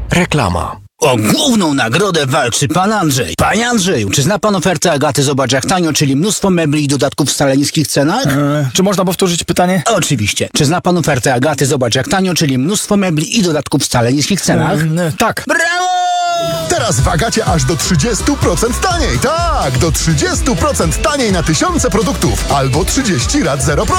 Reklama. O główną nagrodę walczy pan Andrzej. Panie Andrzeju, czy zna pan ofertę Agaty Zobacz jak tanio, czyli mnóstwo mebli i dodatków w wcale niskich cenach? Czy można powtórzyć pytanie? Oczywiście. Czy zna pan ofertę Agaty Zobacz jak tanio, czyli mnóstwo mebli i dodatków w wcale niskich cenach? Tak. Brawo! Teraz w Agacie aż do 30% taniej. Tak, do 30% taniej na tysiące produktów. Albo 30 rat 0%.